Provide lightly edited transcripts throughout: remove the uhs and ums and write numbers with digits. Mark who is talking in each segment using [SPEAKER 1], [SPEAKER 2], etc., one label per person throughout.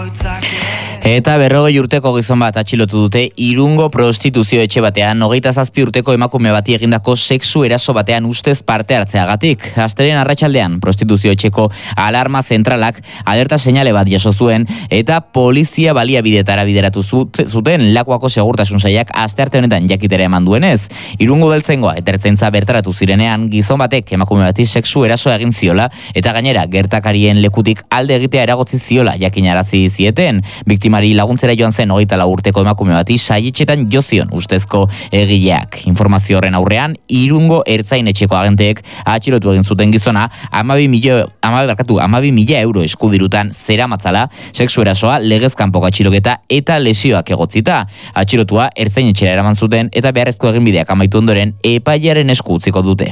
[SPEAKER 1] Eta 40 urteko gizon bat atxilotu dute Irungo prostituzio etxe batean 27 urteko emakume bati egindako sexu eraso batean ustez parte hartzeagatik. Astelehen arratsaldean prostituzio etxeko alarma zentralak alerta seinale bat jaso zuen eta polizia baliabidetara bideratu zuten Lakuako segurtasun sailak astearte honetan jakitera eman duenez. Irungo Udaltzaingoa eta Ertzaintza bertaratu zirenean gizon batek emakume bati sexu erasoa egin ziola eta gainera gertakarien lekutik alde egitea eragotzi ziola jakinarazi zieten. Biktimari laguntzera joan zen 24 urteko emakume bati saihetxetan jo zion ustezko egileak. Informazio horren aurrean Irungo ertzainetxeko agenteek atxilotu egin zuten gizona 12.000 euro eskudirutan zeramatzala, sexu erasoa, legez kanpoko atxiloketa eta lesioak egotzita. Atxilotua ertzainetxera eraman zuten eta beharrezko eginbideak amaitu ondoren epailearen esku utziko dute.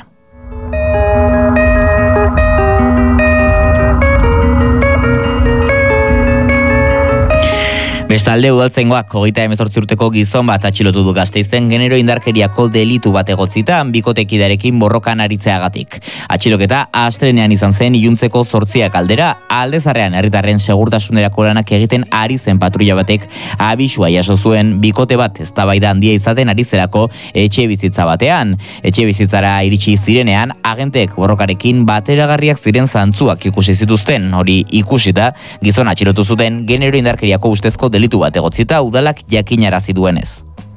[SPEAKER 1] Bestalde Udaltzaingoak 38 urteko gizon bat atxilotu du Gasteizen genero indarkeriako delitu bat egotzita bikotekidearekin borrokan aritzeagatik. Atxiloketa astelehenean izan zen iluntzeko 8 aldera, Aldezarrean herritarren segurtasunerako lanak egiten ari zen patrulla batek abisua jaso zuen bikote bat eztabaida handia izaten ari zerako etxe bizitza batean. Etxe bizitzara iritsi zirenean agenteek borrokarekin bateragarriak ziren zantzuak ikusi zituzten. Hori ikusita gizon atxilotu zuten genero indarkeriako ustezko delitu bat egotzita udalak jakinarazi duenez.